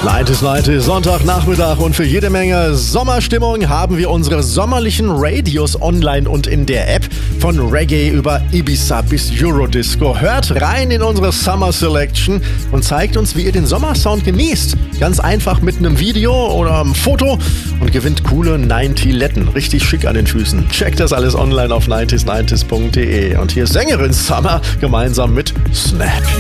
90s, Sonntagnachmittag und für jede Menge Sommerstimmung haben wir unsere sommerlichen Radios online und in der App. Von Reggae über Ibiza bis Eurodisco. Hört rein in unsere Summer Selection und zeigt uns, wie ihr den Sommersound genießt. Ganz einfach mit einem Video oder einem Foto und gewinnt coole 90letten. Richtig schick an den Füßen. Checkt das alles online auf 90s90s.de. Und hier ist Sängerin Summer gemeinsam mit Snap.